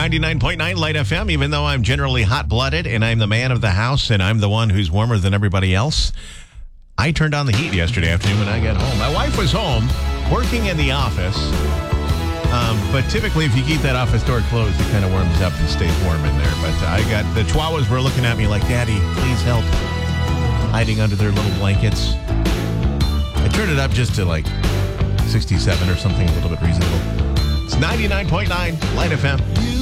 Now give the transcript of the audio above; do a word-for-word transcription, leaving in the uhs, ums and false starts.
ninety-nine point nine Light F M, even though I'm generally hot-blooded and I'm the man of the house and I'm the one who's warmer than everybody else. I turned on the heat yesterday afternoon when I got home. My wife was home working in the office, um, but typically if you keep that office door closed, it kind of warms up and stays warm in there. But I got, the chihuahuas were looking at me like, Daddy, please help, hiding under their little blankets. I turned it up just to like sixty-seven or something, a little bit reasonable. It's ninety-nine point nine Light F M.